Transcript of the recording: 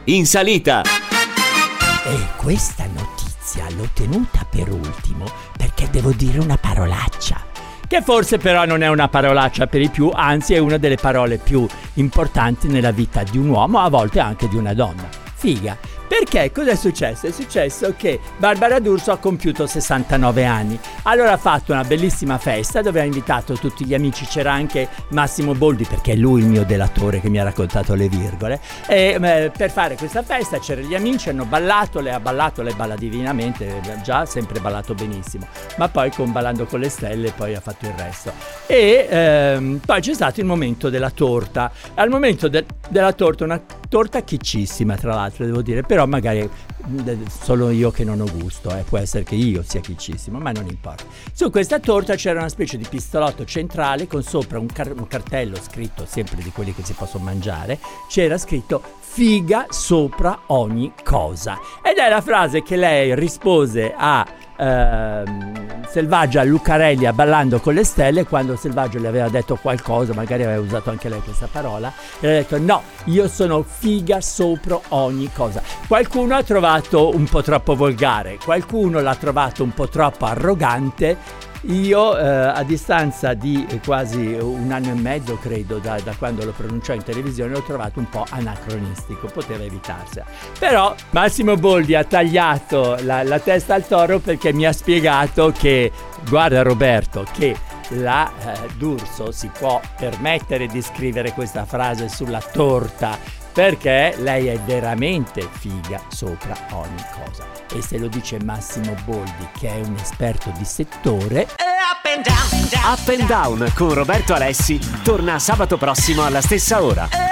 in salita. E questa notizia l'ho tenuta per ultimo perché devo dire una parolaccia. Che forse però non è una parolaccia per i più, anzi è una delle parole più importanti nella vita di un uomo, a volte anche di una donna. Figa. Perché cosa è successo? È successo che Barbara D'Urso ha compiuto 69 anni. Allora ha fatto una bellissima festa dove ha invitato tutti gli amici, c'era anche Massimo Boldi perché è lui il mio delatore che mi ha raccontato le virgole, e per fare questa festa c'erano gli amici, hanno ballato, lei ha ballato, lei balla divinamente, già sempre ballato benissimo, ma poi con Ballando con le stelle poi ha fatto il resto. E poi c'è stato il momento della torta. Al momento della torta, una torta chiccissima tra l'altro devo dire, però magari solo io che non ho gusto, può essere che io sia chiccissimo, ma non importa. Su questa torta c'era una specie di pistolotto centrale con sopra un cartello scritto, sempre di quelli che si possono mangiare, c'era scritto figa sopra ogni cosa, ed è la frase che lei rispose a Selvaggia Lucarelli Ballando con le stelle, quando Selvaggio le aveva detto qualcosa, magari aveva usato anche lei questa parola, e ha detto no, io sono figa sopra ogni cosa. Qualcuno ha trovato un po' troppo volgare, qualcuno l'ha trovato un po' troppo arrogante. Io a distanza di quasi un anno e mezzo credo da quando lo pronunciò in televisione l'ho trovato un po' anacronistico, poteva evitarsi. Però Massimo Boldi ha tagliato la testa al toro perché mi ha spiegato che, guarda Roberto, che la D'Urso si può permettere di scrivere questa frase sulla torta perché lei è veramente figa sopra ogni cosa. E se lo dice Massimo Boldi, che è un esperto di settore. Up and Down con Roberto Alessi torna sabato prossimo alla stessa ora.